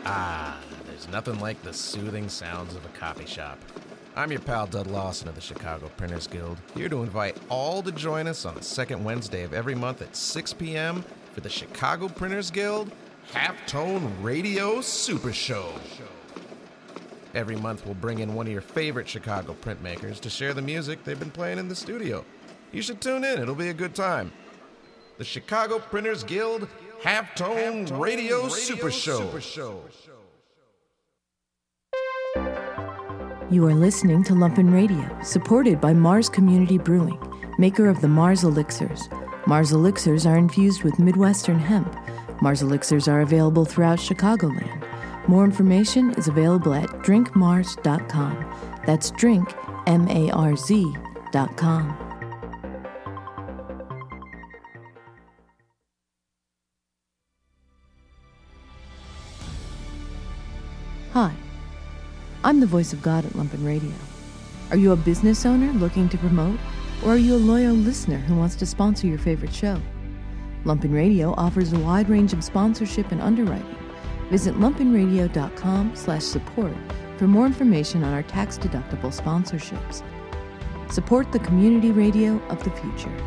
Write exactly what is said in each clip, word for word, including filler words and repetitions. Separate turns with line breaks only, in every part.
Ah, there's nothing like the soothing sounds of a copy shop. I'm your pal Dud Lawson of the Chicago Printers Guild, here to invite all to join us on the second Wednesday of every month at six p.m. for the Chicago Printers Guild Halftone Radio Super Show. Every month we'll bring in one of your favorite Chicago printmakers to share the music they've been playing in the studio. You should tune in, it'll be a good time. The Chicago Printers Guild Halftone, Halftone Radio, Radio Super, Show. Super Show.
You are listening to Lumpen Radio, supported by Mars Community Brewing, maker of the Mars Elixirs. Mars Elixirs are infused with Midwestern hemp. Mars Elixirs are available throughout Chicagoland. More information is available at drink mars dot com. That's drink, M A R Z, dot com. Hi, I'm the voice of God at Lumpen Radio. Are you a business owner looking to promote, or are you a loyal listener who wants to sponsor your favorite show? Lumpen Radio offers a wide range of sponsorship and underwriting. Visit lumpenradio.com slash support for more information on our tax-deductible sponsorships. Support the community radio of the future.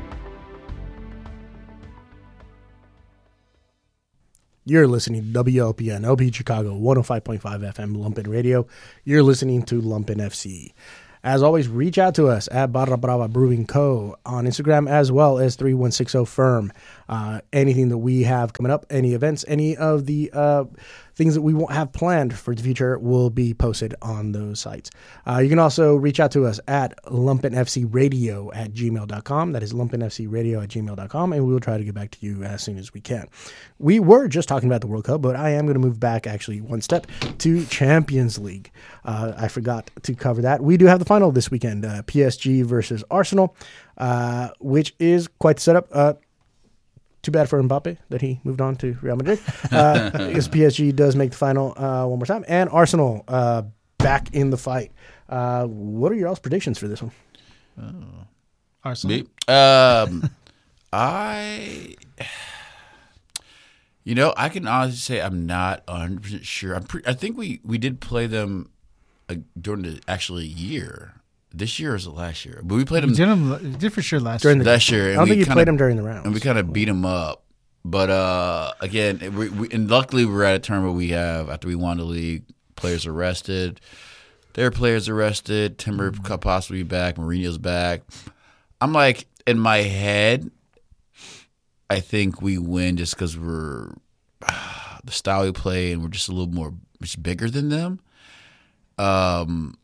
You're listening to W L P N, L P Chicago, one oh five point five F M Lumpen Radio. You're listening to Lumpen F C. As always, reach out to us at Barra Brava Brewing Co. on Instagram, as well as three one six zero firm. Uh, anything that we have coming up, any events, any of the uh, things that we won't have planned for the future will be posted on those sites. Uh, you can also reach out to us at lumpenfcradio at gmail dot com. That is lumpenfcradio at gmail dot com, and we will try to get back to you as soon as we can. We were just talking about the World Cup, but I am going to move back actually one step to Champions League. Uh, I forgot to cover that. We do have the final this weekend, uh, P S G versus Arsenal, uh, which is quite the setup. Uh, Too bad for Mbappe that he moved on to Real Madrid. Uh, because P S G does make the final uh, one more time. And Arsenal uh, back in the fight. Uh, what are your all's predictions for this one?
Oh. Arsenal? Me? Um, I... You know, I can honestly say I'm not one hundred percent sure. I'm pre- I think we, we did play them uh, during the actually year. This year or was it last year? But we played them.
We did, them, did for sure last
during
year.
The,
last year.
I don't think you played them during the rounds.
And we kind of beat them up. But uh, again, we, we, and luckily we're at a turn where we have, after we won the league, players arrested. Their players arrested. Timber could possibly be back. Mourinho's back. I'm like, in my head, I think we win just because we're uh, the style we play and we're just a little more just bigger than them. Um.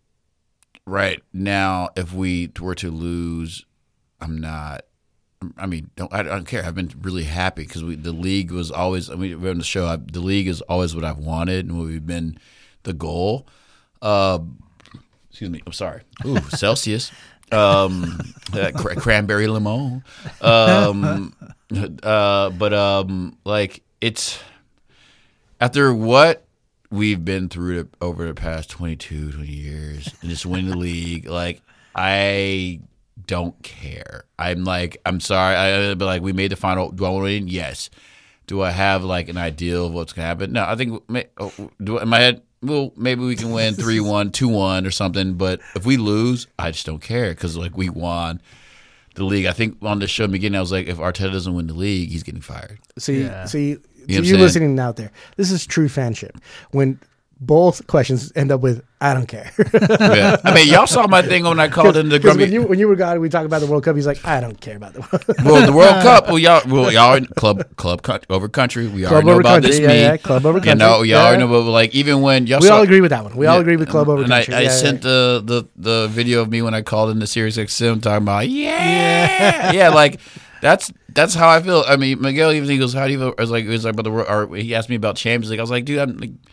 Right now, if we were to lose, I'm not. I mean, don't I don't care. I've been really happy because we the league was always. I mean, we're on the show. I, the league is always what I've wanted and what we've been the goal. Uh, excuse me. I'm sorry. Ooh, Celsius. Um, uh, cr- cranberry lemon. Um, uh, but um, like it's after what we've been through it over the past twenty-two, twenty years and just winning the league. Like, I don't care. I'm like, I'm sorry. I, but like, we made the final. Do I want to win? Yes. Do I have like an idea of what's going to happen? No, I think do in my head, well, maybe we can win three one, two one or something. But if we lose, I just don't care because like we won the league. I think on the show in the beginning, I was like, if Arteta doesn't win the league, he's getting fired.
See,
yeah.
see,
You know
to you listening out there, this is true fanship. When both questions end up with, I don't care.
Yeah. I mean, y'all saw my thing when I called in the Grumpy.
When you, when you were gone, we talked about the World Cup. He's like, I don't care about the World Cup.
Well, the World Cup, well, y'all, well, y'all club, club over country. We
Club
already know
over
about
country,
this
yeah,
me.
yeah, club over country.
You know, y'all
yeah.
already know, but like, even when y'all
We
saw,
all agree with that one. We all
yeah,
agree with club over
and
country.
I, I
yeah,
sent
yeah.
the, the, the video of me when I called in the Sirius X M talking about, yeah, yeah, yeah like, That's that's how I feel. I mean, Miguel even he goes, "How do you feel?" I was like, "It was like about the world." Or he asked me about Champions League. I was like, "Dude, I'm, like,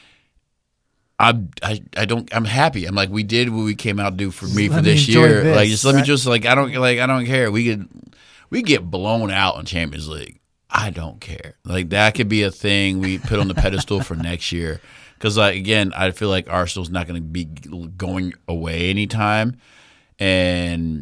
I'm, I, I don't, I'm happy. I'm like, we did what we came out to do for me
Let
for
me
this
enjoy
year.
this,
like, just let
right?
me just like, I don't like, I don't care. We could, we get blown out in Champions League. I don't care. Like that could be a thing we put on the pedestal for next year. Because like again, I feel like Arsenal's not going to be going away anytime, and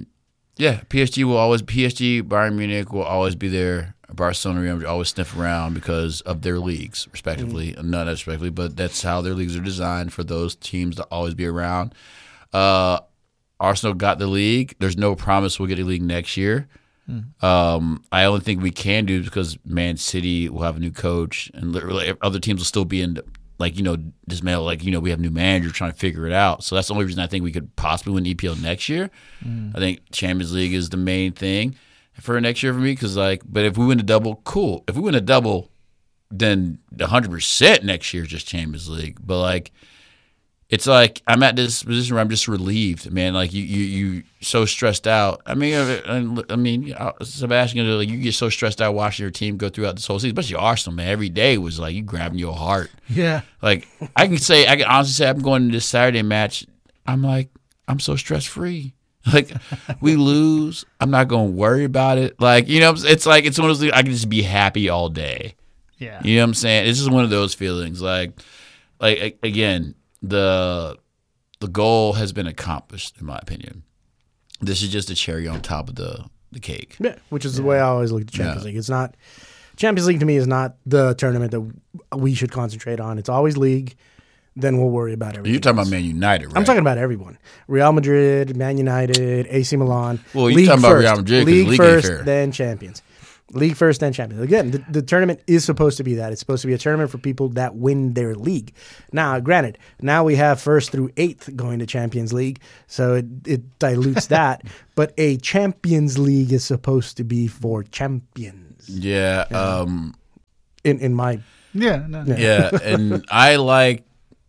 Yeah, P S G will always P S G, Bayern Munich will always be there. Barcelona, Real Madrid always sniff around because of their leagues, respectively. Mm. Not respectively, but that's how their leagues are designed for those teams to always be around. Uh, Arsenal got the league. There's no promise we'll get a league next year. Mm. Um, I only think we can do because Man City will have a new coach, and literally other teams will still be in, like, you know, dismantle. Like, you know, we have a new manager trying to figure it out. So that's the only reason I think we could possibly win E P L next year. Mm. I think Champions League is the main thing for next year for me, because like, but if we win a double, cool. If we win a double, then one hundred percent next year is just Champions League. But like, it's like I'm at this position where I'm just relieved, man. Like you, you, you so stressed out. I mean, I, I mean, Sebastian, like you get so stressed out watching your team go throughout this whole season, especially Arsenal, man. Every day was like you grabbing your heart.
Yeah.
Like I can say, I can honestly say, I'm going to this Saturday match. I'm like, I'm so stress free. Like we lose, I'm not going to worry about it. Like, you know, it's like it's one of those things I can just be happy all day.
Yeah.
You know what I'm saying? It's just one of those feelings. Like, like again, the the goal has been accomplished, in my opinion. This is just a cherry on top of the, the cake.
Yeah, which is yeah. the way I always look at the Champions
yeah.
League. It's not Champions League to me is not the tournament that we should concentrate on. It's always league. Then we'll worry about everything.
You're talking
else.
about Man United, right?
I'm talking about everyone. Real Madrid, Man United, A C Milan.
Well, you're talking
first.
about Real Madrid because
league,
league
first,
ain't fair.
Then champions. League first, then champions. Again, the, the tournament is supposed to be that. It's supposed to be a tournament for people that win their league. Now, granted, now we have first through eighth going to Champions League, so it, it dilutes that. But a Champions League is supposed to be for champions.
Yeah. Um,
in in my
yeah, no.
yeah, yeah, and I like.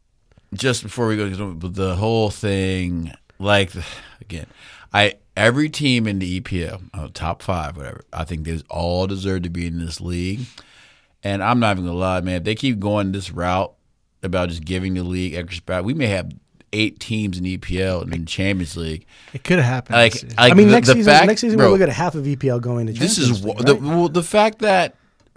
Just before we go, the whole thing, like, again, I every team in the E P L, uh, top five, whatever, I think they all deserve to be in this league. And I'm not even going to lie, man, if they keep going this route about just giving the league extra spot, we may have eight teams in E P L and in Champions League.
It could have happened.
Like,
like
I mean,
the,
next,
the
season,
fact,
next season
bro,
we'll look at half of E P L going to Champions
this is
League,
the,
right?
well, the fact that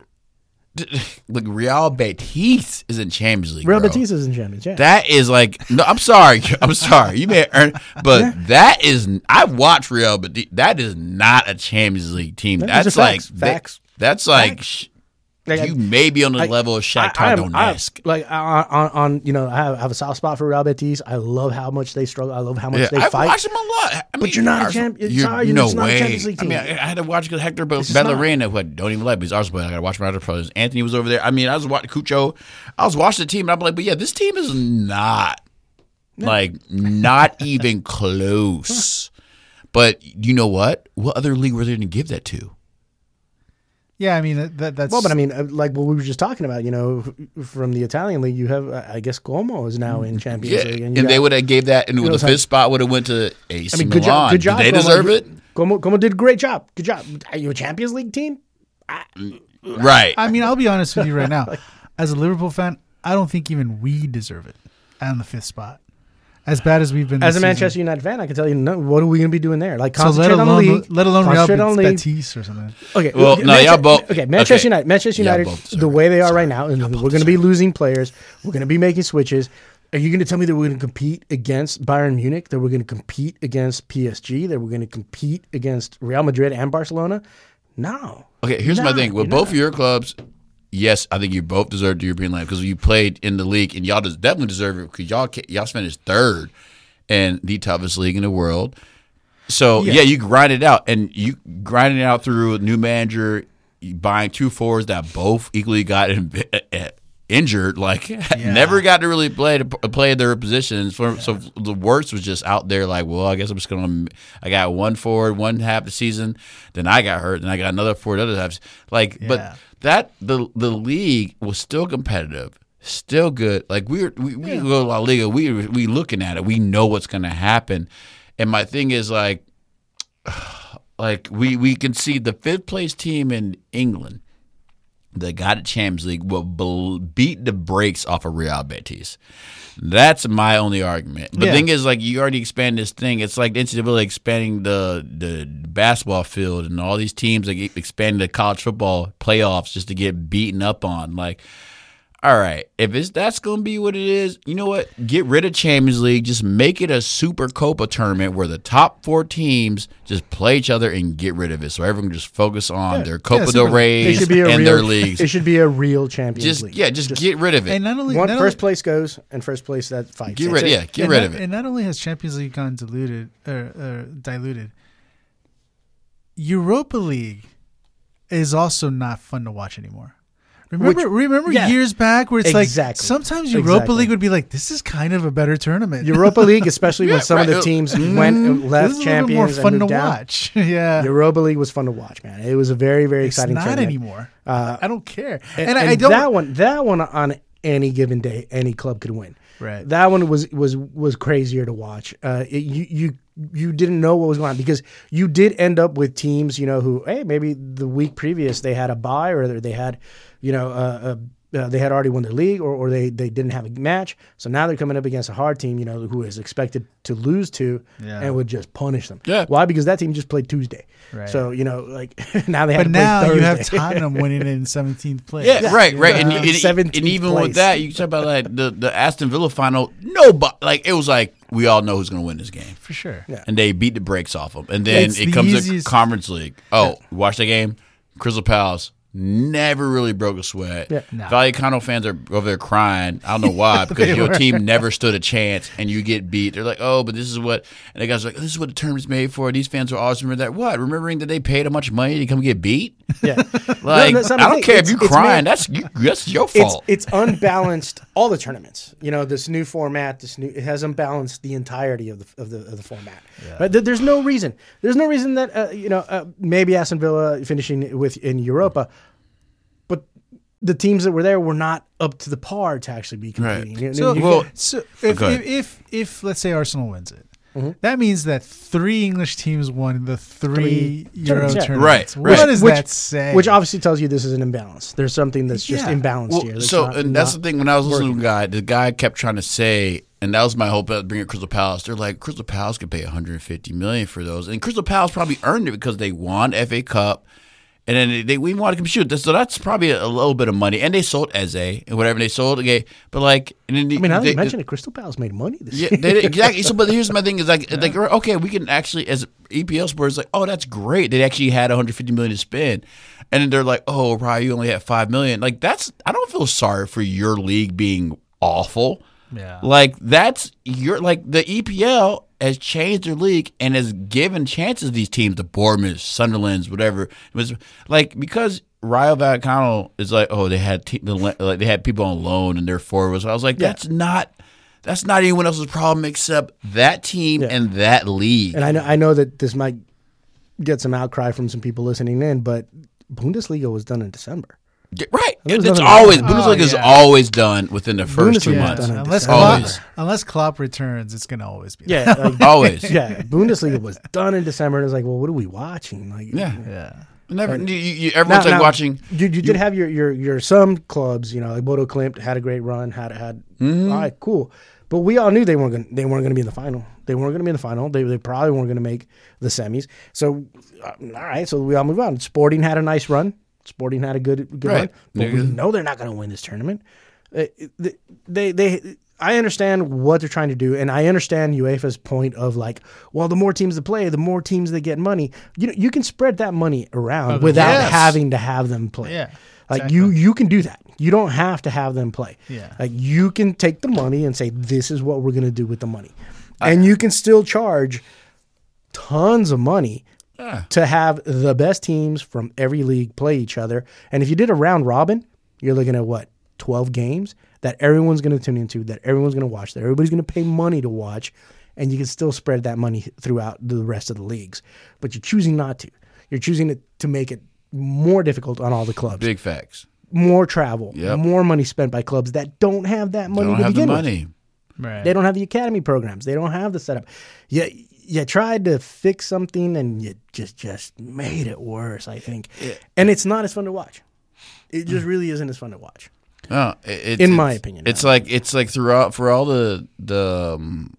like Real Betis is in Champions League.
Real
bro.
Betis is in Champions, yeah.
That is like no. I'm sorry. I'm sorry. You may earn, but yeah. that is. I watched Real Betis. That is not a Champions League team.
No,
that's like
facts. facts.
They, that's like.
Facts.
Like, you may be on the
like,
level of Shakhtar Donetsk.
Like on, on, on, you know, I have, I have a soft spot for Real Betis. I love how much they struggle. I love how much
yeah,
they
I've
fight.
I watched them a lot. I
but
mean,
you're not a champion.
You're,
sorry,
no
it's not
way.
a Champions League team.
I mean, I, I had to watch because Hector Bellerin, who I don't even like, but he's Arsenal player. I got to watch my other players. Anthony was over there. I mean, I was watching Cucho. I was watching the team, and I'm like, but yeah, this team is not no. like not even close. But you know what? What other league were they going to give that to?
Yeah, I mean that, that that's
well, but I mean, like what we were just talking about, you know, from the Italian league, you have, I guess, Como is now in Champions
yeah,
League,
and,
and
they
got,
would have gave that, and the fifth like, spot would have went to A C
I mean, good
Milan.
Job, good job,
did they
Como.
deserve it?
Como, Como did a great job. Good job. Are you a Champions League team? I,
right.
I mean, I'll be honest with you right now. As a Liverpool fan, I don't think even we deserve it on the fifth spot. As bad as we've been,
as a
season.
Manchester United fan, I can tell you, no, what are we going to be doing there? Like, concentrate
so let alone,
on the league,
let alone Real
Betis
or something.
Okay,
well, no, y'all both.
Okay, Manchester
okay.
United, Manchester
Y'all
United,
both
the way they are
Sorry.
right now, and
Y'all
we're going to be losing players. We're going to be making switches. Are you going to tell me that we're going to compete against Bayern Munich? That we're going to compete against P S G? That we're going to compete against Real Madrid and Barcelona? No.
Okay, here's
You're
my
not.
thing. With
You're
both
not.
of your clubs, yes, I think you both deserve the European land because you played in the league, and y'all des- definitely deserve it because y'all y'all finished third in the toughest league in the world. So yeah. yeah, you grind it out, and you grind it out through a new manager, buying two forwards that both equally got in, uh, injured, like yeah. never got to really play to play their positions. For, yeah. So the worst was just out there, like, well, I guess I'm just gonna. I got one forward one half of the season, then I got hurt, then I got another forward other half. Like, yeah. but that the the league was still competitive. Still good. Like we're, we we yeah. go to La Liga. We we looking at it. We know what's going to happen. And my thing is like, like we, we can see the fifth place team in England that got a Champions League will beat the brakes off of Real Betis. That's my only argument. The
yeah.
thing is, like, you already expand this thing. It's like the N C double A expanding the the basketball field, and all these teams like expanding the college football playoffs just to get beaten up on. Like. all right, if it's that's going to be what it is, you know what? Get rid of Champions League. Just make it a Super Copa tournament where the top four teams just play each other and get rid of it, so everyone can just focus on
Yeah.
their Copa
Yeah,
del
Super-
It
Rey
should be a
and
real,
their leagues.
It should be a real Champions
Just
League.
yeah, just, get rid of it.
And not only
One
not
first
only,
place goes, and first place that fights.
Get
That's
rid,
it.
yeah, get
and
rid
not,
of it.
And not only has Champions League gone diluted or, or diluted, Europa League is also not fun to watch anymore. Remember,
Which-
remember
yeah.
years back where it's
Exactly.
like sometimes Europa
Exactly.
League would be like, this is kind of a better tournament.
Europa League, especially
Yeah,
when some of
right.
the teams went and
this
left
is a little bit
champions
more
and
fun to
moved down.
watch. yeah,
Europa League was fun to watch, man. It was a very, very
it's
exciting
not
tournament.
anymore.
Uh,
I don't care,
And,
and, I,
and
I don't.
that one, that one on any given day, any club could win.
Right.
That one was was was crazier to watch. Uh, it, you you you didn't know what was going on because you did end up with teams, you know, who hey maybe the week previous they had a bye or they had, you know, uh, uh, uh, they had already won their league or, or they they didn't have a match. So now they're coming up against a hard team, you know, who is expected to lose to
Yeah.
and would just punish them.
Yeah.
Why? Because that team just played Tuesday.
Right.
So you know, like now they have
But
to
now
play
you have
Thursday.
Tottenham winning it in seventeenth place.
Yeah, right, right, and,
Uh,
and, and,
seventeenth
even
place.
with that, you talk about like the, the Aston Villa final. Nobody, like it was like we all know who's going to win this game,
for sure.
Yeah.
and they beat the brakes off them. And then
It's
it
the
comes
easiest-
to Conference League. Oh, watch the game. Crystal Palace never really broke a sweat.
Yeah.
Nah.
Vallecano fans are over there crying. I don't know why, because
They
your
were.
team never stood a chance, and you get beat. They're like, oh, but this is what, and the guys are like, this is what the tournament's made for. These fans will always remember that. What? Remembering that they paid how much money to come get beat?
Yeah.
Like,
that's not
I
the
don't
thing.
care
It's-
if you
it's
crying.
made-
That's you, that's your
it's
fault.
it's unbalanced all the tournaments. You know, this new format, this new it has unbalanced the entirety of the of the of the format. Right? There- There's no reason. There's no reason that uh, you know uh, maybe Aston Villa finishing with in Europa, but the teams that were there were not up to the par to actually be competing.
Right.
You know,
So,
you
Well-
get-
so if,
go ahead.
if if if let's say Arsenal wins it,
Mm-hmm.
that means that three English teams won the three,
Three
Euro
tournaments, yeah.
tournaments.
Right, right.
What does
which,
that say?
Which obviously tells you this is an imbalance. There's something that's just
Yeah.
imbalanced
Well,
here. That's
so
not-
and that's
not
the thing. When I was listening
working.
to the guy, the guy kept trying to say, and that was my hope at bringing Crystal Palace. They're like, Crystal Palace could pay one hundred fifty million dollars for those, and Crystal Palace probably earned it because they won F A Cup, and then they, they we wanted to shoot. So that's probably a, a little bit of money, and they sold Eze and whatever they sold. Okay, but like, and then
I mean, now that
they,
you mention it, Crystal Palace made money this
Yeah,
year.
they, exactly. So, but here's my thing: is like, like, okay, we can actually, as E P L sports, like, oh, that's great. They actually had one hundred fifty million to spend, and then they're like, oh, probably you only had five million. Like, that's I don't feel sorry for your league being awful.
Yeah.
Like that's you're like the E P L has changed their league and has given chances to these teams, the Bournemouth, Sunderlands, whatever. It was like because Rayo Vallecano is like, oh, they had te- the, like they had people on loan and they're forwards. I was like,
Yeah.
that's not that's not anyone else's problem except that team
Yeah.
and that league.
And I know I know that this might get some outcry from some people listening in, but Bundesliga was done in December.
Yeah, right.
There was
It's
nothing
always
wrong with
Bundesliga
that.
is
Oh, yeah.
always done within the first two
Bundesliga is
months.
done in
unless
December.
Klopp,
Always.
unless Klopp returns, it's gonna always be.
Yeah, like,
Always.
yeah. Bundesliga was done in December, and it's like, well, what are we watching? Like,
Yeah.
yeah.
Never. You, you, everyone's
Now-
like
now,
watching.
You, you did have your, your your some clubs, you know, like Bodo Klimt had a great run, had had
Mm-hmm.
all right, cool. But we all knew they weren't going they weren't going to be in the final. They weren't going to be in the final. They they probably weren't going to make the semis. So uh, all right, so we all move on. Sporting had a nice run. Sporting had a good good
Right.
run, but we
Yeah.
know they're not going to win this tournament. Uh, They they. I understand what they're trying to do, and I understand UEFA's point of like, well, the more teams that play, the more teams that get money. You know, you can spread that money around
Okay.
without
Yes.
having to have them play.
Yeah,
Like
exactly.
you, you can do that. You don't have to have them play.
Yeah.
Like you can take the money and say, this is what we're going to do with the money. And you can still charge tons of money to have the best teams from every league play each other. And if you did a round robin, you're looking at what, twelve games that everyone's going to tune into, that everyone's going to watch, that everybody's going to pay money to watch. And you can still spread that money throughout the rest of the leagues. But you're choosing not to. You're choosing to, to make it more difficult on all the clubs.
Big facts.
More travel,
Yep.
more money spent by clubs that don't have that money
Don't
to
have the
begin with.
money.
Right.
They don't have the academy programs. They don't have the setup. You, you tried to fix something and you just just made it worse, I think. And it's not as fun to watch. It just really isn't as fun to watch.
No, it, it's,
In my
it's-
opinion,
it's
uh,
like it's like throughout for all the the um,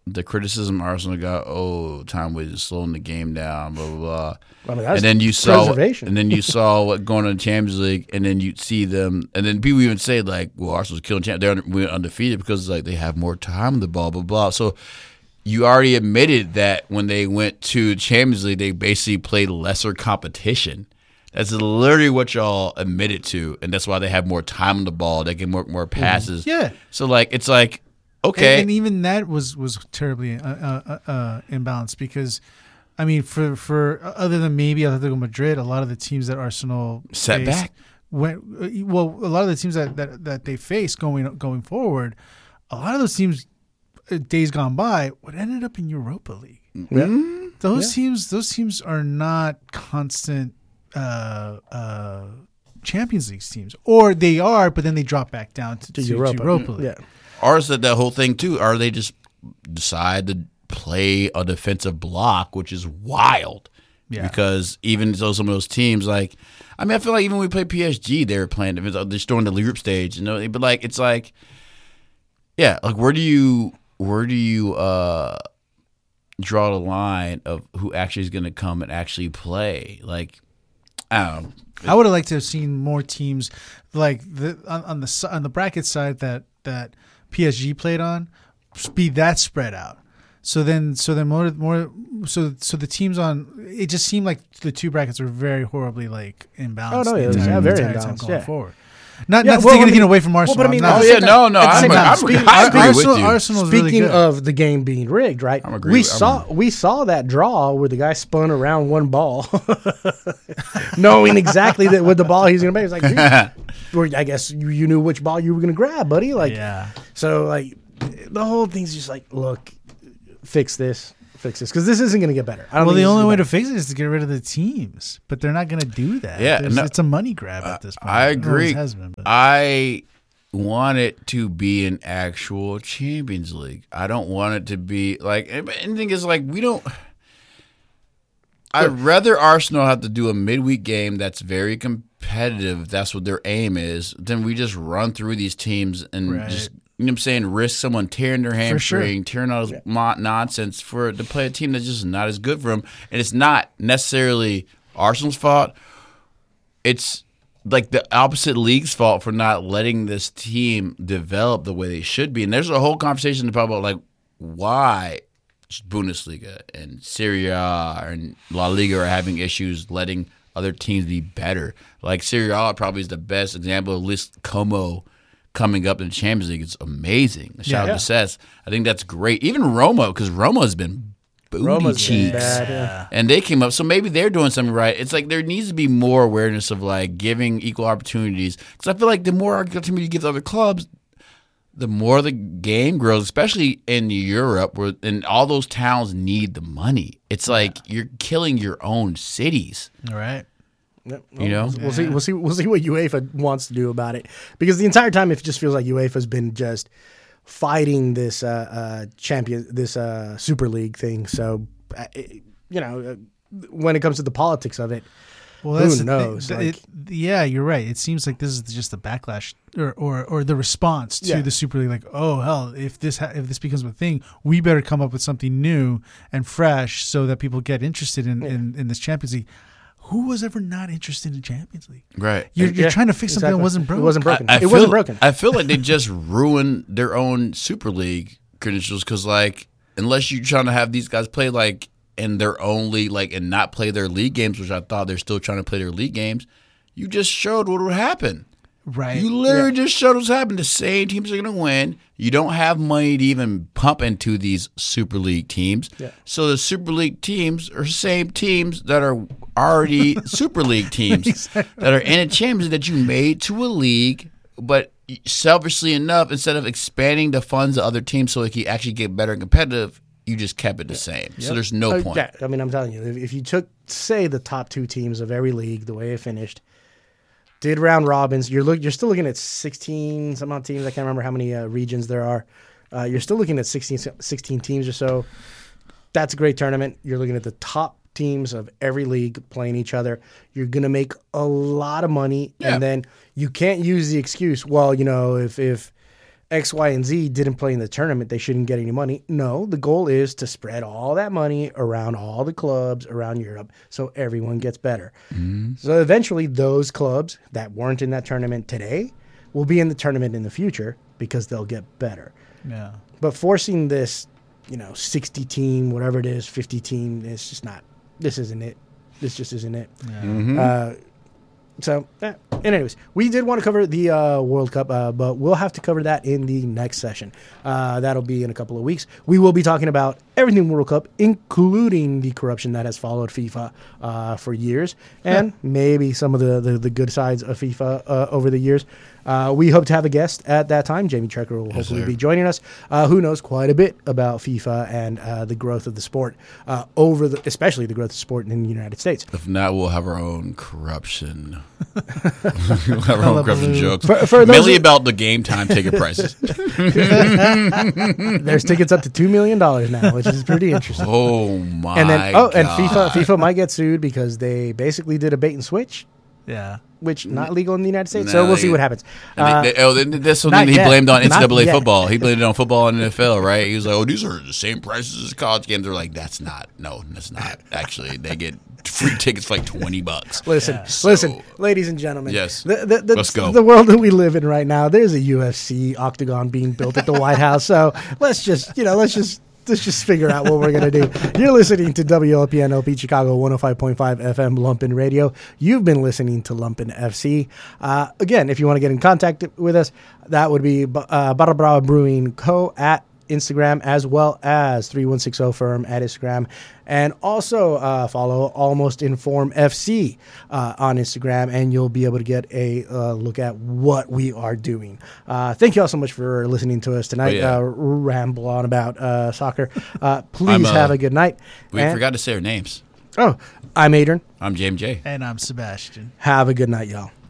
the criticism Arsenal got, oh, time wasted, slowing the game down, blah blah blah.
I mean, that's
and then you saw,
preservation.
and then you saw what going on in the Champions League, and then you see them, and then people even say like, well, Arsenal's killing champ, they're under, we're undefeated because like they have more time on the ball, blah blah. So you already admitted that when they went to Champions League, they basically played lesser competition. That's literally what y'all admitted to, and that's why they have more time on the ball. They get more more passes.
Yeah.
So like it's like okay,
and, and even that was was terribly uh, uh, uh, imbalanced because, I mean, for for other than maybe Atletico Madrid, a lot of the teams that Arsenal
Set
faced
back.
went well. A lot of the teams that, that, that they face going going forward, a lot of those teams, uh, days gone by, would ended up in Europa League.
Yeah.
Those
Yeah.
teams, those teams are not constant uh, uh, Champions League teams, or they are, but then they drop back down to,
To
to,
Europa.
to Europa League.
Yeah.
Or is that that whole thing too? Or they just decide to play a defensive block, which is wild.
Yeah.
Because even though some of those teams, like, I mean, I feel like even when we played P S G, they were playing they're just throwing the group stage, you know. But like, it's like, yeah, like where do you where do you uh, draw the line of who actually is going to come and actually play? Like, I don't know.
I would have liked to have seen more teams like the on, on the si- on the bracket side that that P S G played on, be that spread out. So then, so then more more so so the teams on it just seemed like the two brackets were very horribly like imbalanced.
Oh, no,
the
yeah,
entire,
yeah, very
entire time
imbalanced,
going
yeah.
forward. Not
Yeah,
not to
well,
take
I
anything
mean-
away from Arsenal.
well, but I mean,
I'm not-
Oh yeah, no, no,
at the
I'm,
same time,
I'm,
speaking-
I agree
Arsenal,
with you.
Arsenal's really
Speaking
good.
of the game being rigged, right?
I'm agree-
we
I'm-
saw we saw that draw where the guy spun around one ball, knowing exactly that with the ball he's going to make. It's like, dude, or I guess you, you knew which ball you were going to grab, buddy. Like,
yeah.
so like the whole thing's just like, look, fix this, fix this, because this isn't going to get better. I don't
Well,
think
the
this is
only way
gonna
to fix it is to get rid of the teams, but they're not going to do that.
Yeah,
There's-
no,
it's a money grab at this point.
I
It always
agree.
has been, but-
I want it to be an actual Champions League. I don't want it to be like anything is like we don't. I'd rather Arsenal have to do a midweek game that's very competitive. If that's what their aim is. Then we just run through these teams and
Right.
just you know what I'm saying, risk someone tearing their
sure.
hamstring, tearing all this mo- nonsense for to play a team that's just not as good for them. And it's not necessarily Arsenal's fault. It's like the opposite league's fault for not letting this team develop the way they should be. And there's a whole conversation about like why Bundesliga and Serie A and La Liga are having issues letting other teams be better. Like Serie A probably is the best example of Lis Como coming up in the Champions League. It's amazing. Shout
Yeah.
out to Cesc. I think that's great. Even Roma, because Roma has been booty
Roma's been
cheeks.
bad, yeah.
And they came up, so maybe they're doing something right. It's like there needs to be more awareness of like giving equal opportunities. Because I feel like the more opportunity you give to other clubs, the more the game grows, especially in Europe, where and all those towns need the money. It's like you're killing your own cities.
All right.
Yep.
You know?
we'll see. We'll see. We'll see what UEFA wants to do about it. Because the entire time, it just feels like UEFA's been just fighting this uh, uh, champion, this uh, Super League thing. So, uh, it, you know, uh, when it comes to the politics of it,
Well,
who
that's the
knows?
thing.
Like-
It- yeah, you're right. It seems like this is just the backlash or or, or the response to
Yeah.
the Super League. Like, oh hell, if this ha- if this becomes a thing, we better come up with something new and fresh so that people get interested in, in, in this Champions League. Who was ever not interested in Champions League?
Right.
You're, you're
Yeah,
trying to fix something that
exactly.
wasn't broken.
It wasn't broken.
I
it
feel,
wasn't broken.
I feel like they just ruined their own Super League credentials because, like, unless you're trying to have these guys play like in their own league, like, and not play their league games, which I thought they're still trying to play their league games, you just showed what would happen.
Right.
You literally just showed what's happened. The same teams are going to win. You don't have money to even pump into these Super League teams.
Yeah.
So the Super League teams are the same teams that are already Super League teams that are in a Champions that you made to a league, but selfishly enough, instead of expanding the funds of other teams so it can actually get better and competitive, you just kept it the same. So there's no
Uh,
point.
yeah, I mean, I'm telling you, if, if you took, say, the top two teams of every league, the way it finished, did round robins, you're look, you're still looking at sixteen some odd teams. I can't remember how many uh, regions there are. Uh, you're still looking at sixteen, sixteen teams or so. That's a great tournament. You're looking at the top teams of every league playing each other. You're gonna make a lot of money,
Yeah.
and then you can't use the excuse, well, you know, if if X, Y, and Z didn't play in the tournament, they shouldn't get any money. No, the goal is to spread all that money around all the clubs around Europe so everyone gets better. Mm-hmm. So eventually those clubs that weren't in that tournament today will be in the tournament in the future because they'll get better.
Yeah.
But forcing this, you know, sixty team, whatever it is, fifty team, it's just not, this isn't it. This just isn't it.
Yeah.
Mm-hmm.
Uh, so, eh. anyways, we did want to cover the uh, World Cup, uh, but we'll have to cover that in the next session. Uh, that'll be in a couple of weeks. We will be talking about everything World Cup, including the corruption that has followed FIFA uh, for years, and maybe some of the, the, the good sides of FIFA uh, over the years. Uh, we hope to have a guest at that time. Jamie Trecker will
Yes,
hopefully
sir.
be joining us, uh, who knows quite a bit about FIFA and uh, the growth of the sport, uh, over the, especially the growth of sport in the United States.
If not, we'll have our own corruption. we'll have our own corruption
Hullabaloo.
jokes.
For- for those
Mainly
who-
about the game time ticket prices.
There's tickets up to two million dollars now, which is pretty interesting.
Oh my!
And then, oh, and
God.
FIFA, FIFA might get sued because they basically did a bait and switch,
Yeah.
which not legal in the United States.
No,
so we'll
they-
see what happens.
And
Uh,
they, they, oh, then this one
not
he
yet.
blamed on N C double A
Not yet.
football. He blamed it on football and N F L, right? He was like, "Oh, these are the same prices as college games." They're like, "That's not. No, that's not. Actually, they get free tickets for like twenty bucks."
Listen,
Yeah.
listen,
So-
ladies and gentlemen.
Yes.
the, the, the,
Let's go.
The world that we live in right now, there's a U F C octagon being built at the White House. So let's just, you know, let's just. Let's just figure out what we're going to do. You're listening to W L P N L P Chicago one oh five point five F M Lumpen Radio. You've been listening to Lumpen F C. Uh, again, if you want to get in contact with us, that would be uh, Barra Brava Brewing Co. at Instagram, as well as three one six zero Firm at Instagram. And also uh, follow Almost Inform F C uh, on Instagram, and you'll be able to get a uh, look at what we are doing. Uh, thank you all so much for listening to us tonight.
Oh, yeah.
uh, ramble on about uh, soccer. Uh, please
I'm, uh,
have a good night.
We
And-
forgot to say our names.
Oh, I'm Adrian.
I'm James J.
And I'm Sebastian.
Have a good night, y'all.